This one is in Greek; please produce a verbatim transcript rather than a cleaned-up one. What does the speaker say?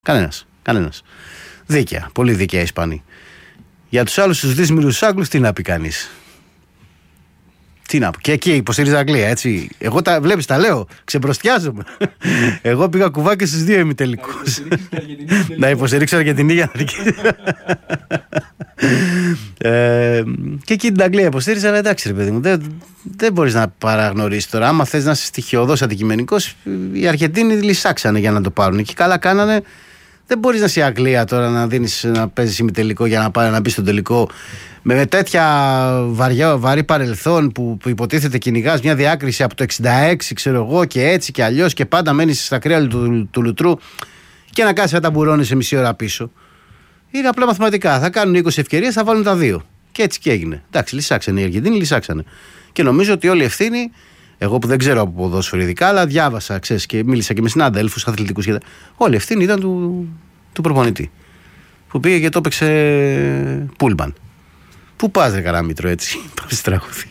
Κανένας. Κανένας. Δίκαια. Πολύ δίκαια οι Ισπανοί. Για τους άλλους τους δύσμηρους Άγγλους, τι να πει κανείς. Τι να πω. Και εκεί υποστηρίζει Αγγλία, έτσι. Εγώ τα βλέπεις, τα λέω. Ξεμπροστιάζομαι. Εγώ πήγα κουβάκι στους δύο ημιτελικούς. Να υποστηρίξω Αργεντινή για να νικήσει. ε, και εκεί την Αγγλία υποστήριζα, αλλά εντάξει, ρε παιδί μου, δεν, δεν μπορείς να παραγνωρίσεις τώρα. Άμα θες να είσαι στοιχειωδώς αντικειμενικός, οι Αργεντίνοι λυσάξανε για να το πάρουν. Και καλά κάνανε. Δεν μπορείς να είσαι η Αγγλία τώρα να, δίνεις, να παίζεις ημιτελικό για να, πάρει, να μπει στον τελικό με τέτοια βαριά, βαρύ παρελθόν που, που υποτίθεται κυνηγάς μια διάκριση από το εξήντα έξι, ξέρω εγώ, και έτσι και αλλιώς, και πάντα μένεις στα κρύα του, του λουτρού και να κάτσεις να ταμπουρώνεις σε μισή ώρα πίσω. Είναι απλά μαθηματικά. Θα κάνουν είκοσι ευκαιρίες, θα βάλουν τα δύο. Και έτσι και έγινε. Εντάξει, λυσάξανε οι Αργεντίνοι, λυσάξανε. Και νομίζω ότι όλη η ευθύνη, εγώ που δεν ξέρω από ποδόσφαιρο ειδικά, αλλά διάβασα, ξέρεις, και μίλησα και με συναδέλφους αθλητικούς. Και... όλη η ευθύνη ήταν του, του προπονητή. Που πήγε και το έπαιξε πούλμαν. Πού πας, ρε Καραμήτρο, έτσι. Πάμε στη τραγούδι.